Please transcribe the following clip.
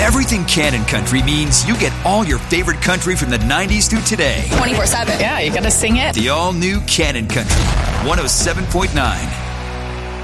Everything Cannon Country means you get all your favorite country from the 90s through today. 24/7. Yeah, you got to sing it. The all-new Cannon Country, 107.9